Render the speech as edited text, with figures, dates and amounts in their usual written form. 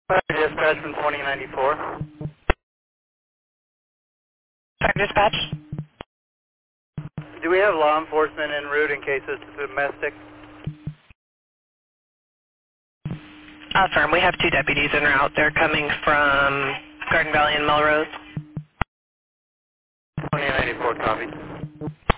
Dispatch from 2094. Fire dispatch. Do we have law enforcement en route in case this is domestic? Affirm. We have 2 deputies en route. They're coming from Garden Valley and Melrose. 2094 copy.